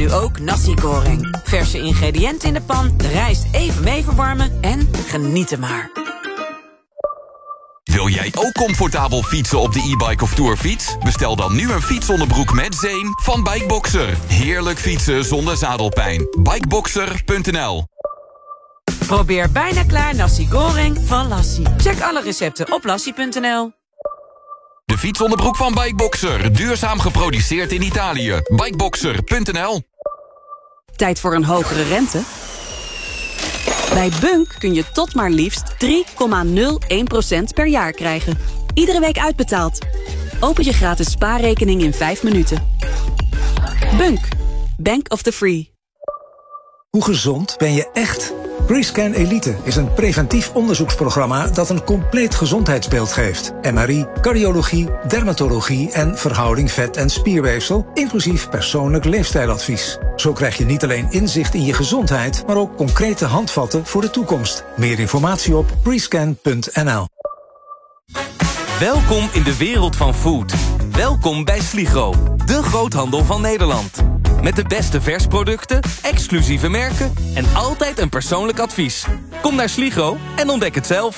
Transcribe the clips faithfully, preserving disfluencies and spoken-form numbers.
Nu ook nasi goreng. Verse ingrediënten in de pan, de rijst even mee verwarmen en genieten maar. Wil jij ook comfortabel fietsen op de e-bike of tourfiets? Bestel dan nu een fietsonderbroek met zeem van Bikeboxer. Heerlijk fietsen zonder zadelpijn. Bikeboxer punt n l. Probeer bijna klaar nasi goreng van Lassie. Check alle recepten op lassie punt n l. De fietsonderbroek van Bikeboxer. Duurzaam geproduceerd in Italië. Bikeboxer punt n l. Tijd voor een hogere rente? Bij Bunk kun je tot maar liefst drie komma nul één procent per jaar krijgen. Iedere week uitbetaald. Open je gratis spaarrekening in vijf minuten. Bunk. Bank of the Free. Hoe gezond ben je echt? Prescan Elite is een preventief onderzoeksprogramma dat een compleet gezondheidsbeeld geeft. M R I, cardiologie, dermatologie en verhouding vet- en spierweefsel, inclusief persoonlijk leefstijladvies. Zo krijg je niet alleen inzicht in je gezondheid, maar ook concrete handvatten voor de toekomst. Meer informatie op prescan punt n l. Welkom in de wereld van food. Welkom bij Sligro, de groothandel van Nederland. Met de beste versproducten, exclusieve merken en altijd een persoonlijk advies. Kom naar Sligro en ontdek het zelf.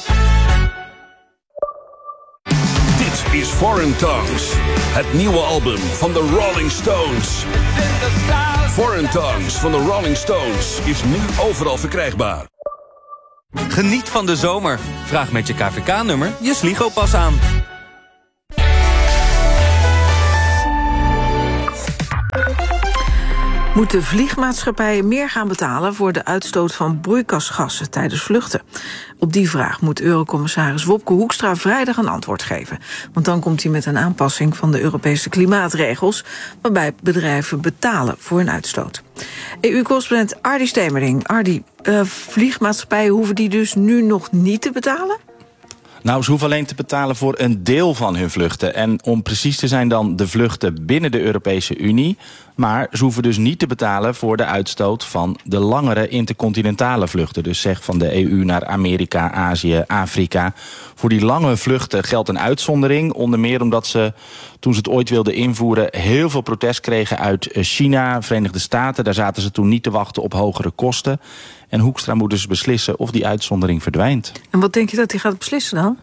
Dit is Foreign Tongues, het nieuwe album van de Rolling Stones. Foreign Tongues van de Rolling Stones is nu overal verkrijgbaar. Geniet van de zomer. Vraag met je K V K-nummer je Sligro-pas aan. Moeten vliegmaatschappijen meer gaan betalen voor de uitstoot van broeikasgassen tijdens vluchten? Op die vraag moet Eurocommissaris Wopke Hoekstra vrijdag een antwoord geven. Want dan komt hij met een aanpassing van de Europese klimaatregels, waarbij bedrijven betalen voor hun uitstoot. E U-correspondent Ardy Stemering. Ardy, uh, vliegmaatschappijen hoeven die dus nu nog niet te betalen? Nou, ze hoeven alleen te betalen voor een deel van hun vluchten. En om precies te zijn dan de vluchten binnen de Europese Unie. Maar ze hoeven dus niet te betalen voor de uitstoot van de langere intercontinentale vluchten. Dus zeg van de E U naar Amerika, Azië, Afrika. Voor die lange vluchten geldt een uitzondering. Onder meer omdat ze, toen ze het ooit wilden invoeren, heel veel protest kregen uit China, Verenigde Staten. Daar zaten ze toen niet te wachten op hogere kosten. En Hoekstra moet dus beslissen of die uitzondering verdwijnt. En wat denk je dat hij gaat beslissen dan?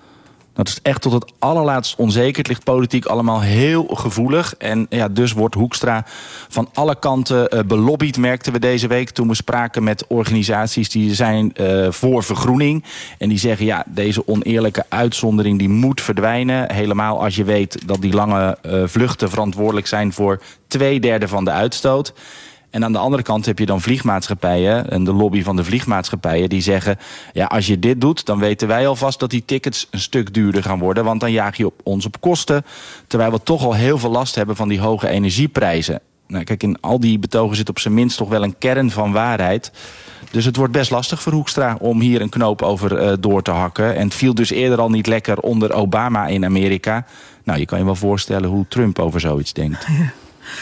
Dat is echt tot het allerlaatst onzeker. Het ligt politiek allemaal heel gevoelig. En ja, dus wordt Hoekstra van alle kanten uh, belobbyd, merkten we deze week toen we spraken met organisaties die zijn uh, voor vergroening. En die zeggen, ja, deze oneerlijke uitzondering die moet verdwijnen. Helemaal als je weet dat die lange uh, vluchten verantwoordelijk zijn voor twee derde van de uitstoot. En aan de andere kant heb je dan vliegmaatschappijen en de lobby van de vliegmaatschappijen die zeggen, ja, als je dit doet, dan weten wij alvast dat die tickets een stuk duurder gaan worden, want dan jaag je op ons op kosten, terwijl we toch al heel veel last hebben van die hoge energieprijzen. Nou, kijk, in al die betogen zit op zijn minst toch wel een kern van waarheid. Dus het wordt best lastig voor Hoekstra om hier een knoop over uh, door te hakken. En het viel dus eerder al niet lekker onder Obama in Amerika. Nou, je kan je wel voorstellen hoe Trump over zoiets denkt. Ja.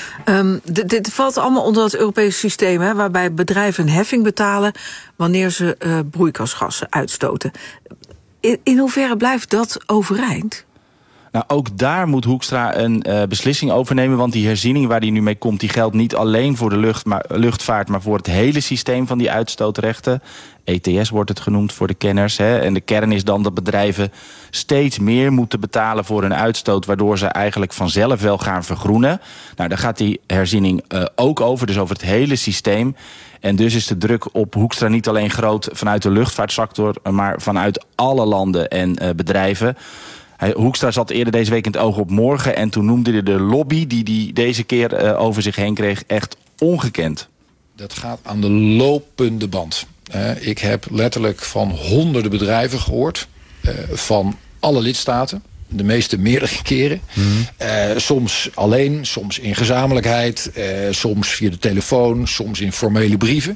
Um, dit, dit valt allemaal onder het Europese systeem, hè, waarbij bedrijven een heffing betalen wanneer ze uh, broeikasgassen uitstoten. In, in hoeverre blijft dat overeind? Nou, ook daar moet Hoekstra een uh, beslissing over nemen, want die herziening waar hij nu mee komt, die geldt niet alleen voor de lucht, maar, luchtvaart, maar voor het hele systeem van die uitstootrechten. E T S wordt het genoemd voor de kenners. Hè. En de kern is dan dat bedrijven steeds meer moeten betalen voor hun uitstoot, waardoor ze eigenlijk vanzelf wel gaan vergroenen. Nou, daar gaat die herziening uh, ook over, dus over het hele systeem. En dus is de druk op Hoekstra niet alleen groot vanuit de luchtvaartsector, maar vanuit alle landen en uh, bedrijven. Hij, Hoekstra zat eerder deze week in het oog op morgen en toen noemde hij de lobby die hij deze keer uh, over zich heen kreeg echt ongekend. Dat gaat aan de lopende band. Uh, ik heb letterlijk van honderden bedrijven gehoord, uh, van alle lidstaten. De meeste meerdere keren. Mm-hmm. Uh, soms alleen, soms in gezamenlijkheid. Uh, soms via de telefoon, soms in formele brieven.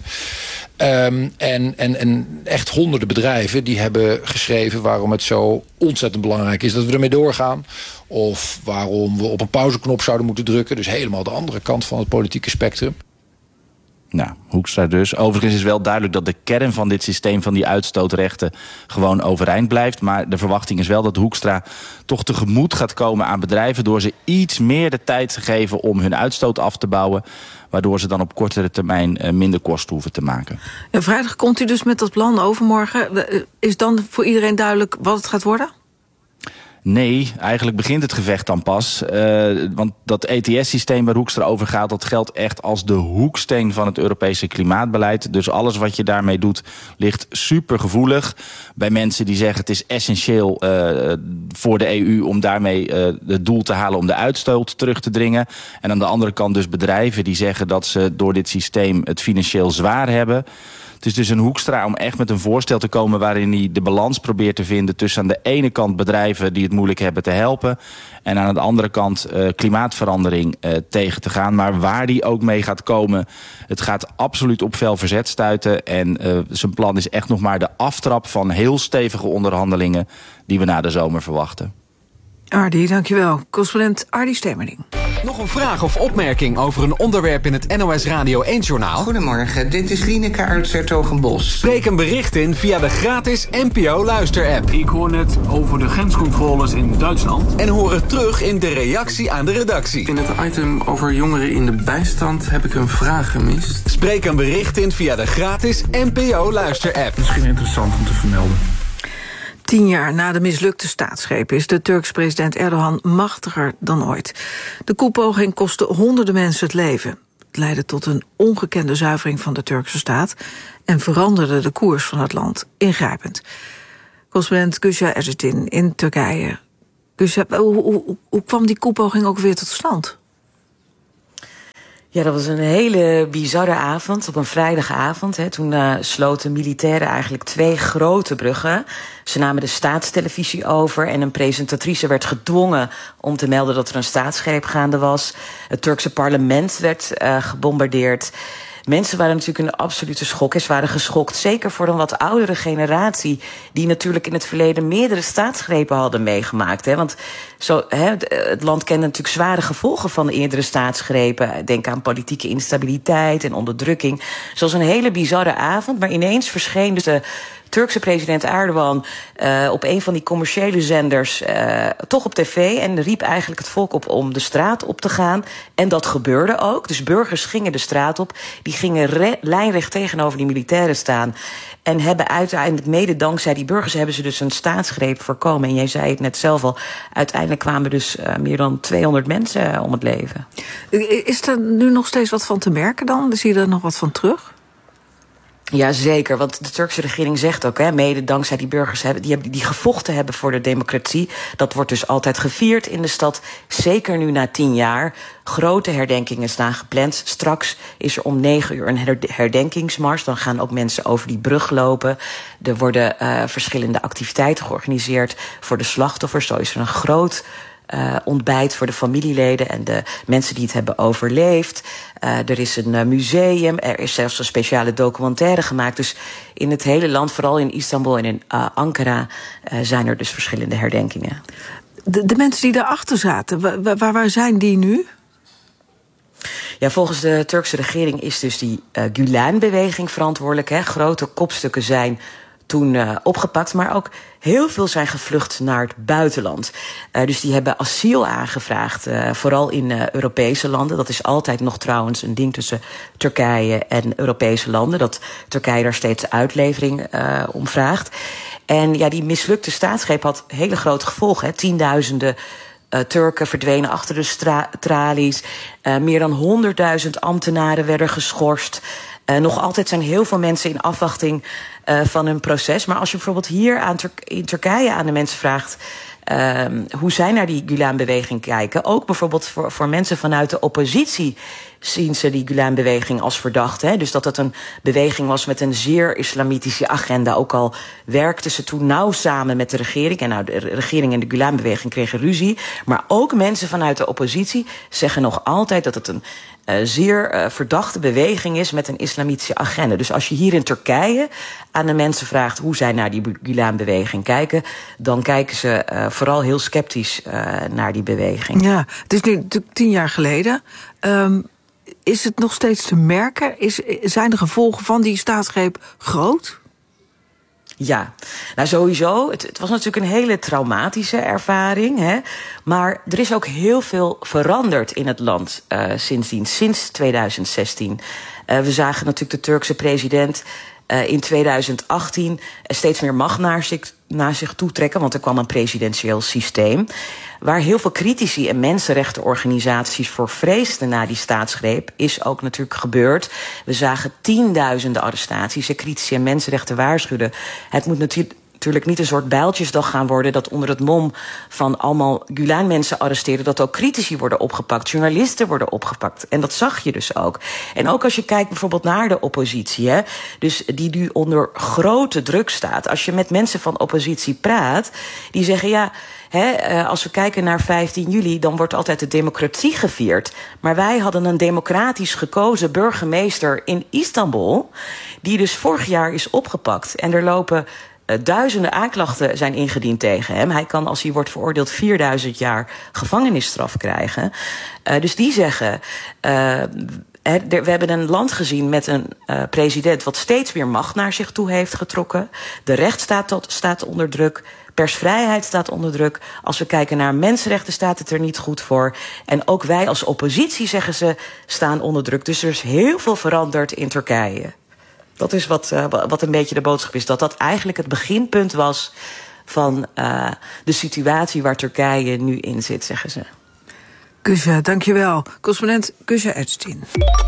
Um, en, en, en echt honderden bedrijven die hebben geschreven waarom het zo ontzettend belangrijk is dat we ermee doorgaan. Of waarom we op een pauzeknop zouden moeten drukken. Dus helemaal de andere kant van het politieke spectrum. Nou, Hoekstra dus. Overigens is wel duidelijk dat de kern van dit systeem van die uitstootrechten gewoon overeind blijft. Maar de verwachting is wel dat Hoekstra toch tegemoet gaat komen aan bedrijven door ze iets meer de tijd te geven om hun uitstoot af te bouwen. waardoor ze dan op kortere termijn uh, minder kosten hoeven te maken. Ja, vrijdag komt u dus met dat plan overmorgen. Is dan voor iedereen duidelijk wat het gaat worden? Nee, eigenlijk begint het gevecht dan pas. Uh, want dat E T S-systeem waar Hoekstra over gaat, dat geldt echt als de hoeksteen van het Europese klimaatbeleid. Dus alles wat je daarmee doet, ligt supergevoelig. Bij mensen die zeggen het is essentieel uh, voor de E U om daarmee uh, het doel te halen om de uitstoot terug te dringen. En aan de andere kant dus bedrijven die zeggen dat ze door dit systeem het financieel zwaar hebben. Het is dus een Hoekstra om echt met een voorstel te komen waarin hij de balans probeert te vinden tussen aan de ene kant bedrijven die het moeilijk hebben te helpen en aan de andere kant uh, klimaatverandering uh, tegen te gaan. Maar waar die ook mee gaat komen, het gaat absoluut op fel verzet stuiten. En uh, zijn plan is echt nog maar de aftrap van heel stevige onderhandelingen die we na de zomer verwachten. Ardi, dankjewel. Correspondent Ardi Stemmerling. Nog een vraag of opmerking over een onderwerp in het N O S Radio één-journaal? Goedemorgen, dit is Lieneke uit 's-Hertogenbosch. Spreek een bericht in via de gratis N P O-luister-app. Ik hoor net over de grenscontroles in Duitsland. En hoor het terug in de reactie aan de redactie. In het item over jongeren in de bijstand heb ik een vraag gemist. Spreek een bericht in via de gratis N P O-luister-app. Misschien interessant om te vermelden. Tien jaar na de mislukte staatsgreep is de Turkse president Erdogan machtiger dan ooit. De koepoging kostte honderden mensen het leven. Het leidde tot een ongekende zuivering van de Turkse staat en veranderde de koers van het land ingrijpend. Correspondent Gülşah Erçetin in Turkije. Gülşah, hoe, hoe, hoe kwam die koepoging ook weer tot stand? Ja, dat was een hele bizarre avond, op een vrijdagavond. Hè, toen uh, sloten militairen eigenlijk twee grote bruggen. Ze namen de staatstelevisie over en een presentatrice werd gedwongen om te melden dat er een staatsgreep gaande was. Het Turkse parlement werd uh, gebombardeerd. Mensen waren natuurlijk in een absolute schok. Ze waren geschokt, zeker voor een wat oudere generatie, die natuurlijk in het verleden meerdere staatsgrepen hadden meegemaakt. Hè? Want zo, hè, het land kende natuurlijk zware gevolgen van de eerdere staatsgrepen. Denk aan politieke instabiliteit en onderdrukking. Zoals een hele bizarre avond, maar ineens verscheen dus de Turkse president Erdogan uh, op een van die commerciële zenders uh, toch op tv en riep eigenlijk het volk op om de straat op te gaan. En dat gebeurde ook. Dus burgers gingen de straat op. Die gingen re- lijnrecht tegenover die militairen staan. En hebben uiteindelijk, mede dankzij die burgers, hebben ze dus een staatsgreep voorkomen. En jij zei het net zelf al, uiteindelijk kwamen dus uh, meer dan tweehonderd mensen om het leven. Is er nu nog steeds wat van te merken dan? Zie je er nog wat van terug? Ja, zeker. Want de Turkse regering zegt ook, hè, mede dankzij die burgers hebben, die, hebben, die gevochten hebben voor de democratie. Dat wordt dus altijd gevierd in de stad. Zeker nu na tien jaar. Grote herdenkingen staan gepland. Straks is er om negen uur een herdenkingsmars. Dan gaan ook mensen over die brug lopen. Er worden uh, verschillende activiteiten georganiseerd voor de slachtoffers. Zo is er een groot Uh, ontbijt voor de familieleden en de mensen die het hebben overleefd. Uh, er is een uh, museum, er is zelfs een speciale documentaire gemaakt. Dus in het hele land, vooral in Istanbul en in uh, Ankara, uh, zijn er dus verschillende herdenkingen. De, de mensen die daarachter zaten, waar, waar, waar zijn die nu? Ja, volgens de Turkse regering is dus die uh, Gülen-beweging verantwoordelijk. Hè. Grote kopstukken zijn toen uh, opgepakt, maar ook heel veel zijn gevlucht naar het buitenland. Uh, dus die hebben asiel aangevraagd, uh, vooral in uh, Europese landen. Dat is altijd nog trouwens een ding tussen Turkije en Europese landen, dat Turkije daar steeds uitlevering uh, om vraagt. En ja, die mislukte staatsgreep had hele grote gevolgen. Hè. Tienduizenden Uh, Turken verdwenen achter de stra- tralies. Uh, meer dan honderdduizend ambtenaren werden geschorst. Uh, nog altijd zijn heel veel mensen in afwachting uh, van hun proces. Maar als je bijvoorbeeld hier aan Tur- in Turkije aan de mensen vraagt Uh, hoe zij naar die Gülen-beweging kijken. Ook bijvoorbeeld voor, voor mensen vanuit de oppositie zien ze die Gülen-beweging als verdacht. Hè? Dus dat het een beweging was met een zeer islamitische agenda. Ook al werkten ze toen nauw samen met de regering. En nou, de regering en de Gülen-beweging kregen ruzie. Maar ook mensen vanuit de oppositie zeggen nog altijd dat het een uh, zeer uh, verdachte beweging is met een islamitische agenda. Dus als je hier in Turkije aan de mensen vraagt hoe zij naar die Gülen-beweging kijken, dan kijken ze uh, vooral heel sceptisch uh, naar die beweging. Ja, het is nu natuurlijk tien jaar geleden. Um, is het nog steeds te merken? Is, zijn de gevolgen van die staatsgreep groot? Ja, nou sowieso. Het, het was natuurlijk een hele traumatische ervaring. Hè? Maar er is ook heel veel veranderd in het land uh, sindsdien, sinds tweeduizend zestien. Uh, we zagen natuurlijk de Turkse president uh, in tweeduizend achttien steeds meer macht naar zich, naar zich toe trekken, want er kwam een presidentieel systeem. Waar heel veel critici en mensenrechtenorganisaties voor vreesden na die staatsgreep, is ook natuurlijk gebeurd. We zagen tienduizenden arrestaties. De critici en mensenrechten waarschuwden. Het moet natuurlijk natuurlijk niet een soort bijltjesdag gaan worden, dat onder het mom van allemaal Gulen-mensen arresteren, dat ook critici worden opgepakt, journalisten worden opgepakt. En dat zag je dus ook. En ook als je kijkt bijvoorbeeld naar de oppositie, hè, dus die nu onder grote druk staat. Als je met mensen van oppositie praat, die zeggen ja, He, als we kijken naar vijftien juli, dan wordt altijd de democratie gevierd. Maar wij hadden een democratisch gekozen burgemeester in Istanbul, die dus vorig jaar is opgepakt. En er lopen uh, duizenden aanklachten zijn ingediend tegen hem. Hij kan, als hij wordt veroordeeld, vierduizend jaar gevangenisstraf krijgen. Uh, dus die zeggen, Uh, we hebben een land gezien met een uh, president wat steeds meer macht naar zich toe heeft getrokken. De rechtsstaat tot, staat onder druk. Persvrijheid staat onder druk. Als we kijken naar mensenrechten staat het er niet goed voor. En ook wij als oppositie, zeggen ze, staan onder druk. Dus er is heel veel veranderd in Turkije. Dat is wat, uh, wat een beetje de boodschap is. Dat dat eigenlijk het beginpunt was van uh, de situatie waar Turkije nu in zit, zeggen ze. Kusja, dankjewel. Correspondent Kusja Ertstin.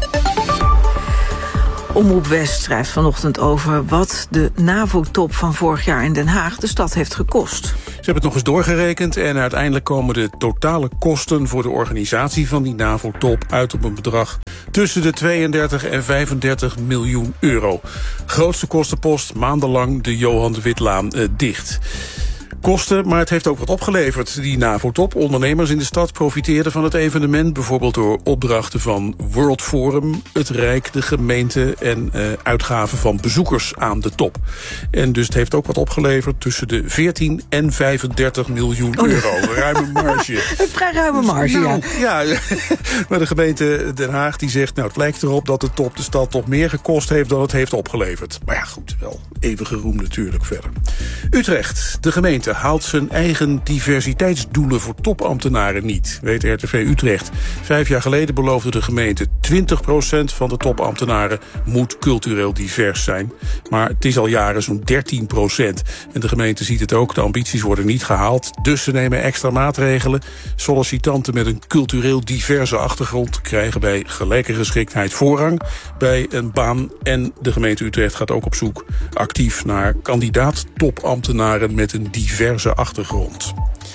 Omroep West schrijft vanochtend over wat de NAVO-top van vorig jaar in Den Haag de stad heeft gekost. Ze hebben het nog eens doorgerekend en uiteindelijk komen de totale kosten voor de organisatie van die NAVO-top uit op een bedrag tussen de tweeëndertig en vijfendertig miljoen euro. Grootste kostenpost, maandenlang de Johan de Witlaan eh, dicht. Kosten, maar het heeft ook wat opgeleverd. Die NAVO-top, ondernemers in de stad profiteerden van het evenement, bijvoorbeeld door opdrachten van World Forum, het Rijk, de gemeente en uh, uitgaven van bezoekers aan de top. En dus het heeft ook wat opgeleverd tussen de veertien en vijfendertig miljoen oh, euro. Ruime marge. Een vrij ruime marge, nou, ja. ja. Maar de gemeente Den Haag die zegt, nou het lijkt erop dat de top de stad toch meer gekost heeft dan het heeft opgeleverd. Maar ja, goed, wel even geroemd natuurlijk verder. Utrecht, de gemeente haalt zijn eigen diversiteitsdoelen voor topambtenaren niet, weet R T V Utrecht. Vijf jaar geleden beloofde de gemeente twintig procent van de topambtenaren moet cultureel divers zijn. Maar het is al jaren zo'n dertien procent. En de gemeente ziet het ook, de ambities worden niet gehaald. Dus ze nemen extra maatregelen. Sollicitanten met een cultureel diverse achtergrond krijgen bij gelijke geschiktheid voorrang bij een baan. En de gemeente Utrecht gaat ook op zoek actief naar kandidaat topambtenaren met een diverse achtergrond.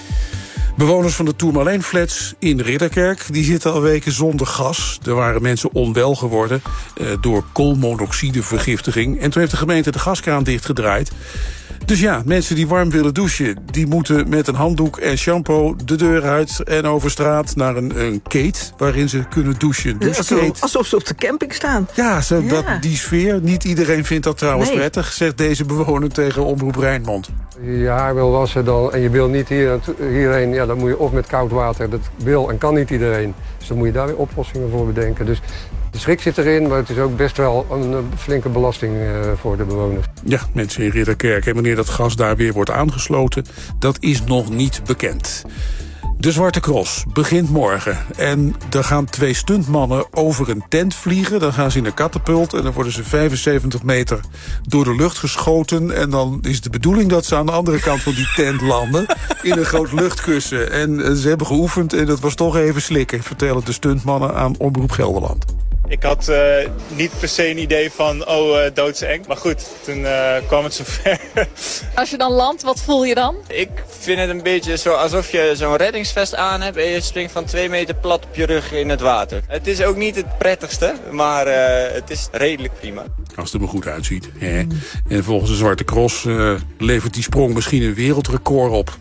Bewoners van de Tourmaleen-flats in Ridderkerk die zitten al weken zonder gas. Er waren mensen onwel geworden eh, door koolmonoxidevergiftiging. En toen heeft de gemeente de gaskraan dichtgedraaid. Dus ja, mensen die warm willen douchen, die moeten met een handdoek en shampoo de deur uit en over straat naar een, een keet waarin ze kunnen douchen. Alsof, alsof ze op de camping staan. Ja, zo, ja. Dat, die sfeer. Niet iedereen vindt dat trouwens nee. prettig, zegt deze bewoner tegen Omroep Rijnmond. Je haar wil wassen dan, en je wil niet hier, hierheen, ja, dan moet je of met koud water. Dat wil en kan niet iedereen. Dus dan moet je daar weer oplossingen voor bedenken. Dus de schrik zit erin, maar het is ook best wel een flinke belasting uh, voor de bewoners. Ja, mensen in Ridderkerk. En wanneer dat gas daar weer wordt aangesloten, dat is nog niet bekend. De Zwarte Cross begint morgen. En er gaan twee stuntmannen over een tent vliegen. Dan gaan ze in een katapult en dan worden ze vijfenzeventig meter door de lucht geschoten. En dan is de bedoeling dat ze aan de andere kant van die tent landen in een groot luchtkussen. En ze hebben geoefend en dat was toch even slikken, vertellen de stuntmannen aan Omroep Gelderland. Ik had uh, niet per se een idee van, oh, uh, doodseng. Maar goed, toen uh, kwam het zover. Als je dan landt, wat voel je dan? Ik vind het een beetje zo alsof je zo'n reddingsvest aan hebt en je springt van twee meter plat op je rug in het water. Het is ook niet het prettigste, maar uh, het is redelijk prima. Als het er maar goed uitziet. Hè? En volgens de Zwarte Cross uh, levert die sprong misschien een wereldrecord op.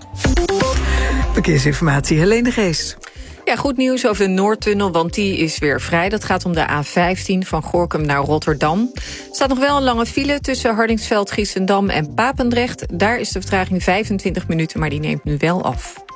Verkeersinformatie, Helene de Geest. Ja, goed nieuws over de Noordtunnel, want die is weer vrij. Dat gaat om de A vijftien van Gorinchem naar Rotterdam. Er staat nog wel een lange file tussen Hardingsveld, Giessendam en Papendrecht. Daar is de vertraging vijfentwintig minuten, maar die neemt nu wel af.